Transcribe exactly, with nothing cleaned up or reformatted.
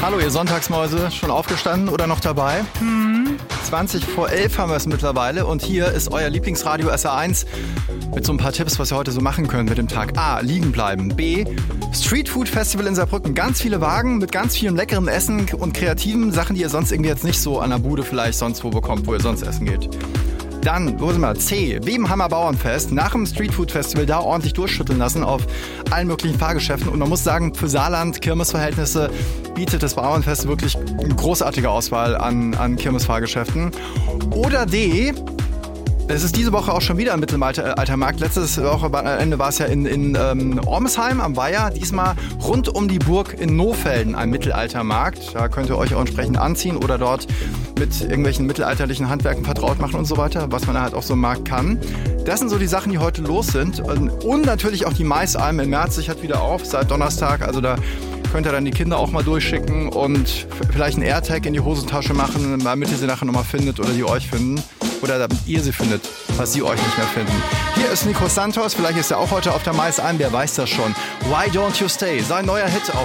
Hallo ihr Sonntagsmäuse, schon aufgestanden oder noch dabei? Hm. zwanzig vor elf haben wir es mittlerweile und hier ist euer Lieblingsradio S R eins mit so ein paar Tipps, was ihr heute so machen könnt mit dem Tag. A. Liegen bleiben. B. Street Food Festival in Saarbrücken. Ganz viele Wagen mit ganz vielem leckerem Essen und kreativen Sachen, die ihr sonst irgendwie jetzt nicht so an der Bude vielleicht sonst wo bekommt, wo ihr sonst essen geht. Dann, wo sind wir? C. Webenhammer Bauernfest. Nach dem Street Food Festival da ordentlich durchschütteln lassen auf allen möglichen Fahrgeschäften. Und man muss sagen, für Saarland, Kirmesverhältnisse, bietet das Bauernfest wirklich eine großartige Auswahl an, an Kirmesfahrgeschäften. Oder D. Es ist diese Woche auch schon wieder im Mittelaltermarkt. Letztes Wochenende war es ja in, in ähm, Ormesheim am Weiher. Diesmal rund um die Burg in Nohfelden ein Mittelaltermarkt. Da könnt ihr euch auch entsprechend anziehen oder dort mit irgendwelchen mittelalterlichen Handwerken vertraut machen und so weiter, was man halt auf so einem Markt kann. Das sind so die Sachen, die heute los sind. Und natürlich auch die Maisalm im März. Ich hat wieder auf seit Donnerstag. Also da könnt ihr dann die Kinder auch mal durchschicken und vielleicht einen AirTag in die Hosentasche machen, damit ihr sie nachher nochmal findet oder die euch finden. Oder damit ihr sie findet, falls sie euch nicht mehr finden. Hier ist Nico Santos, vielleicht ist er auch heute auf der Maisalm, wer weiß das schon. Why Don't You Stay, sein neuer Hit auf